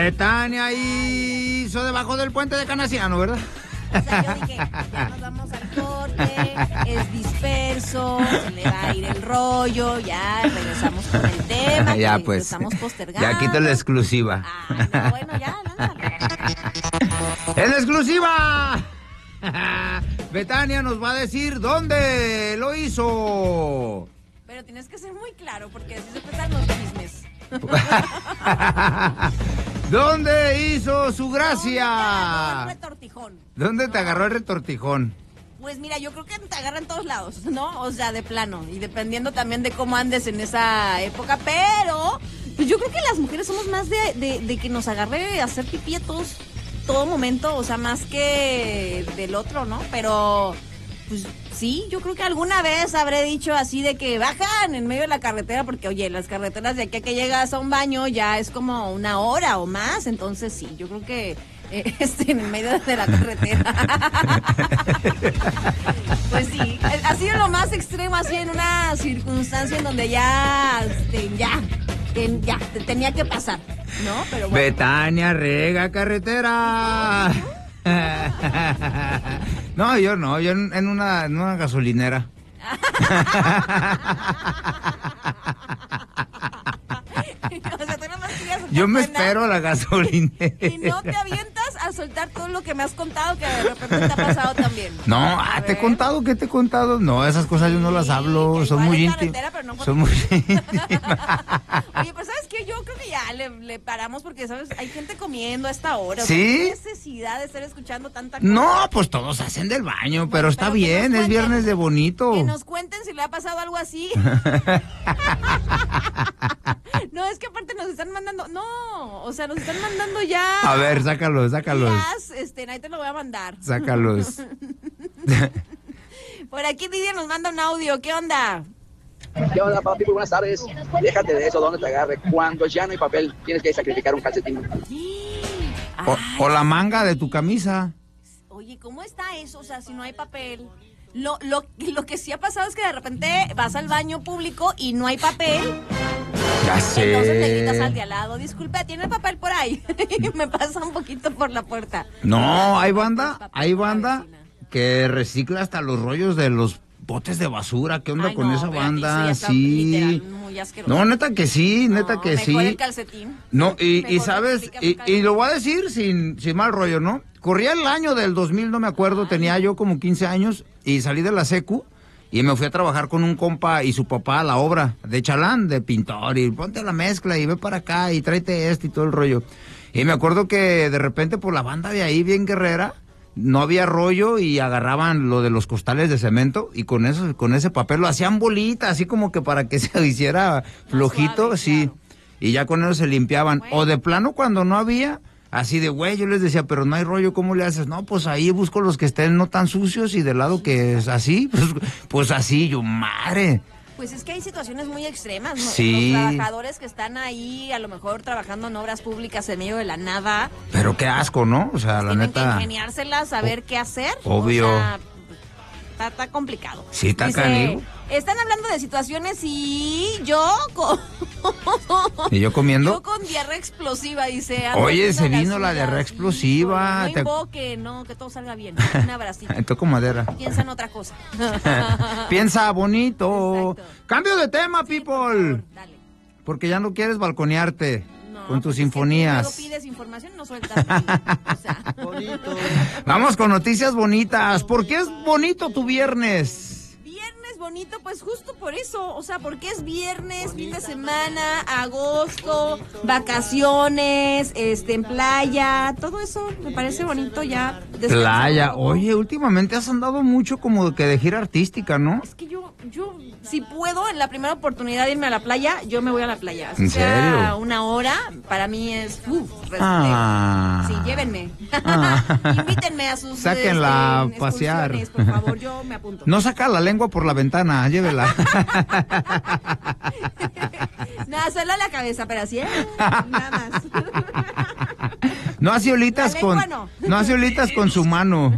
Betania hizo debajo del puente de Canaciano, ¿verdad? O sea, yo dije, ya nos vamos al corte, es disperso, se le va a ir el rollo, ya regresamos con el tema, ya, que pues, lo estamos postergando. Ya quito la exclusiva. Ay, no, bueno, ya, lánzale. ¡Es la exclusiva! Betania nos va a decir dónde lo hizo. Pero tienes que ser muy claro, porque así se empiezan los chismes. ¿Dónde hizo su gracia? Un retortijón. ¿Dónde te agarró el retortijón? Pues mira, yo creo que te agarra en todos lados, ¿no? O sea, de plano. Y dependiendo también de cómo andes en esa época. Pero pues yo creo que las mujeres somos más de que nos agarre a hacer pipí a todo momento. O sea, más que del otro, ¿no? Pero pues sí, yo creo que alguna vez habré dicho así de que bajan en medio de la carretera. Porque oye, las carreteras de aquí a que llegas a un baño ya es como una hora o más. Entonces sí, yo creo que en el medio de la carretera. Pues sí, ha sido lo más extremo, así en una circunstancia en donde ya tenía que pasar, ¿no? Pero bueno. Betania rega carretera. No, yo en una gasolinera. O sea, tú nomás querías soltar Yo me pena espero a la gasolinera. y no te avientas a soltar todo lo que me has contado que de repente te ha pasado también. No, te he contado, ¿qué te he contado? No, esas cosas yo no las hablo, son muy íntimas. Son muy íntimas. Oye, pues ¿sabes qué? Yo creo que ya le paramos porque, ¿sabes? Hay gente comiendo a esta hora. ¿Sí? O sea, ¿qué necesidad de estar escuchando tanta cosa? No, pues todos hacen del baño, pero está pero que bien, nos es viernes de bonito. Que nos cuenten si le ha pasado algo así. No, es que aparte nos están mandando, no, o sea, nos están mandando ya. A ver, sácalos. Ahí te lo voy a mandar. Sácalos. Por aquí Lidia nos manda un audio, ¿qué onda? ¿Qué onda, papi? Buenas tardes. Déjate de eso, donde te agarre. Cuando ya no hay papel, tienes que sacrificar un calcetín. O la manga de tu camisa. Oye, ¿cómo está eso? O sea, si no hay papel. Lo que sí ha pasado es que de repente vas al baño público y no hay papel. Ya sé. Entonces le gritas al de al lado, disculpe, ¿tiene papel por ahí? Y me pasa un poquito por la puerta. No, hay banda que recicla hasta los rollos de los botes de basura. ¿Qué onda con esa banda? Sí. No, neta que sí, mejor el calcetín. No, y sabes, y lo voy a decir sin mal rollo, ¿no? Corría el año del 2000, no me acuerdo, tenía yo como 15 años y salí de la secu y me fui a trabajar con un compa y su papá a la obra de chalán, de pintor, y ponte la mezcla y ve para acá y tráete esto y todo el rollo. Y me acuerdo que de repente por la banda de ahí bien guerrera, no había rollo y agarraban lo de los costales de cemento y con ese papel lo hacían bolita, así como que para que se hiciera flojito, suave, sí. Claro. Y ya con eso se limpiaban. Bueno. O de plano cuando no había, así de güey, yo les decía, pero no hay rollo, ¿cómo le haces? No, pues ahí busco los que estén no tan sucios y del lado que es así, pues así, yo, madre. Pues es que hay situaciones muy extremas, ¿no? Sí. Los trabajadores que están ahí, a lo mejor trabajando en obras públicas en medio de la nada. Pero qué asco, ¿no? O sea, la neta. Tienen que ingeniárselas, saber qué hacer. Obvio. O sea, está complicado. Sí, está canijo. Están hablando de situaciones y yo ¿Y yo comiendo? Yo con diarrea explosiva, dice. Oye, se vino la diarrea explosiva. No invoque, no, que todo salga bien. Un abracito. Toco madera. Piensa en otra cosa. Piensa bonito. Exacto. Cambio de tema, people. Por dale. Porque ya no quieres balconearte. No, con tus pues sinfonías. Es que pides información y no sueltas nada. O sea. Bonito. Vamos con noticias bonitas. ¿Por qué es bonito tu viernes? Viernes bonito, pues justo por eso. O sea, porque es viernes, fin de semana, agosto, vacaciones, en playa. Todo eso me parece bonito ya. Playa. Oye, últimamente has andado mucho como que de gira artística, ¿no? Es que yo, si puedo, en la primera oportunidad de irme a la playa, yo me voy a la playa. ¿En serio? Una hora, para mí es, sí, llévenme. Invítenme a sus sáquenla a pasear. Por favor, yo me apunto. No saca la lengua por la ventana, llévela. Nada, solo la cabeza, pero así, nada más. No hace olitas con no hace olitas con su mano.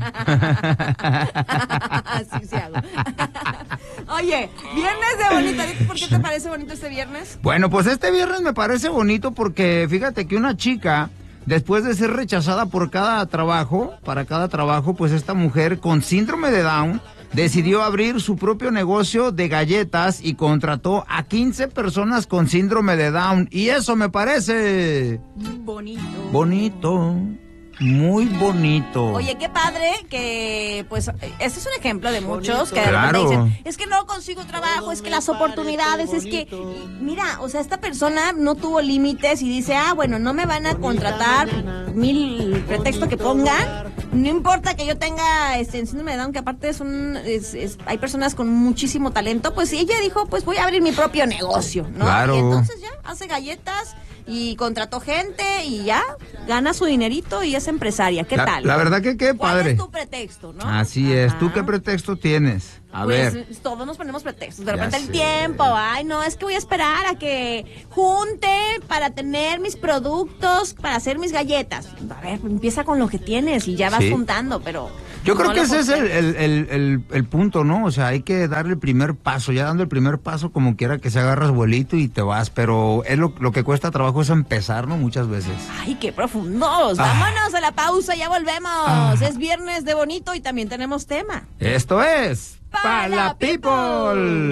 Así se hago. Oye, viernes de bonito. ¿Por qué te parece bonito este viernes? Bueno, pues este viernes me parece bonito porque fíjate que una chica después de ser rechazada por cada trabajo, pues esta mujer con síndrome de Down decidió abrir su propio negocio de galletas y contrató a 15 personas con síndrome de Down. Y eso me parece... bonito. Muy bonito. Oye, qué padre que, pues, este es un ejemplo de muchos que de Claro. repente dicen, es que no consigo trabajo, es que las oportunidades, es que, mira, o sea, esta persona no tuvo límites y dice, bueno, no me van a contratar, mil pretextos que pongan, no importa que yo tenga síndrome de Down, que aparte hay personas con muchísimo talento, pues ella dijo, pues voy a abrir mi propio negocio, ¿no? Claro. Y entonces ya hace galletas y contrató gente y ya gana su dinerito y es empresaria. ¿Qué tal? La verdad que qué ¿Cuál padre. es tu pretexto, no? Así es. Ajá. ¿Tú qué pretexto tienes? A Pues ver. todos nos ponemos pretextos. De Ya repente el sé. tiempo. Ay, no, es que voy a esperar a que junte para tener mis productos, para hacer mis galletas. A ver, empieza con lo que tienes y ya vas Sí. juntando, pero... Yo creo no que lo ese es postergues. el punto, ¿no? O sea, hay que darle el primer paso. Ya dando el primer paso, como quiera que se agarras vuelito y te vas. Pero es lo que cuesta trabajo es empezar, ¿no? Muchas veces. Ay, qué profundos. Vámonos a la pausa, ya volvemos. Es viernes de bonito y también tenemos tema. Esto es... Pa' la People.